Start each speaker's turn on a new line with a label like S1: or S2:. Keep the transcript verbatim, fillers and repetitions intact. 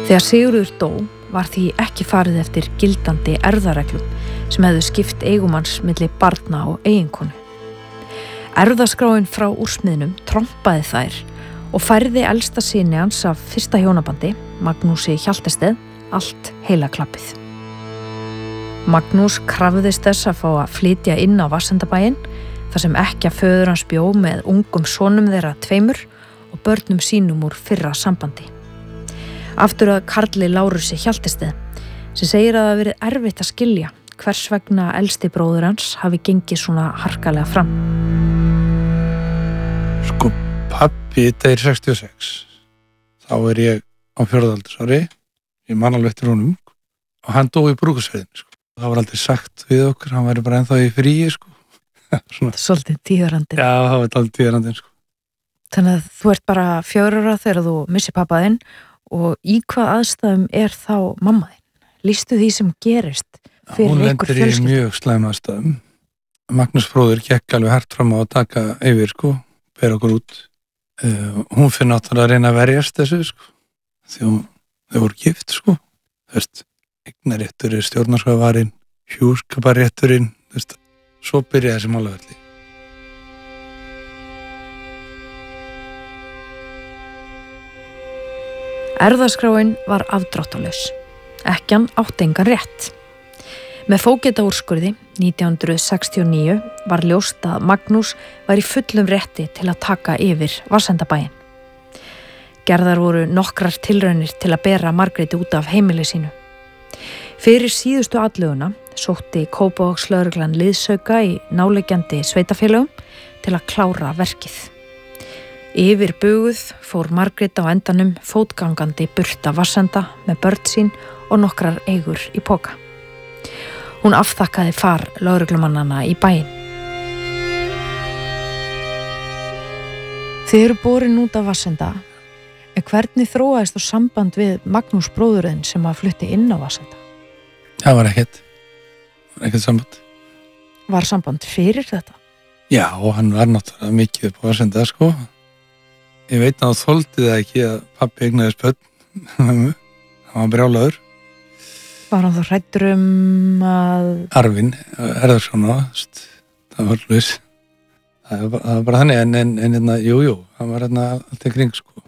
S1: Þegar Sigurður dó var því ekki farið eftir gildandi erfðareglum sem hefðu skipt eigumanns milli barna og eiginkonu. Erfðaskráin frá úrsmiðnum trompaði þær og færði elsta syni hans af fyrsta hjónabandi, Magnúsi Hjaltested, allt heila klappið. Magnús krafðist þess að fá að flytja inn á Varsendabæinn, þar sem ekkja föður hans bjó með ungum sonum þeirra tveimur og börnum sínum úr fyrra sambandi. Aftur að Karli Lárusi Hjaltested, sem segir að það hafi verið erfitt að skilja hvers vegna elsti bróður hans hafi gengið svona harkalega fram.
S2: Sko, pabbi deyr sextíu og sex. Þá er ég á fjórðaldursári, ég man alveg eftir honum, og hann dó í brúkusveiðinni, sko. Það var aldrei sagt við okkur, hann væri bara ennþá í fríi, sko.
S1: Svolítið tíðarandinn.
S2: Já, það var aldrei tíðarandinn, sko.
S1: Þannig að þú ert bara fjögur ára þegar þú missir pappaðinn, og í hvað aðstæðum er þá mamma þín? Lýstu því sem gerist fyrir ykkur fjölskyldu?
S2: Hún lendir í mjög slæm aðstæðum. Magnús bróðir gekk alveg hart fram á að taka yfir, sko, bera okkur út. Uh, hún fyrir náttúrulega að reyna að verjast þessu, sko, því hún, þau voru gift, sko. Þú veist, eignaréttur er stjórnarskrárvarinn, hjúskaparrétturinn, þú veist, svo byrjaði þessi málaferli.
S1: Erfðaskráin var afdráttalaus. Ekkjan átti engan rétt. Með fógetaúrskurði nítján hundruð sextíu og níu var ljóst að Magnús var í fullum rétti til að taka yfir Varsendabæinn. Gerðar voru nokkrar tilraunir til að bera Margréti út af heimili sínu. Fyrir síðustu atlöguna sótti Kópavogslögreglan liðsauka í náliggjandi sveitafélögum til að klára verkið. Yfir buguð fór Margrét á endanum fótgangandi burt af Varsenda með börn sín og nokkrar eigur í poka. Hún afþakkaði far lögreglumannanna í bæinn. Þið eru borin út af Varsenda, en hvernig þróaðist þú samband við Magnús bróðurinn sem að flutti inn á Varsenda?
S2: Það var ekkert. Það var ekkert samband.
S1: Var samband fyrir þetta?
S2: Já, og hann var náttúrulega mikið upp á Varsenda, sko. Ég veit að hann þoldi það ekki að pabbi eignaðist börn. Hann var brjálaður.
S1: Var hann þá hræddur um að...
S2: Arvin, Erðarsson, það var hlust. Það var bara þannig, en, en, en jú, jú, hann var hérna alltaf kring, sko.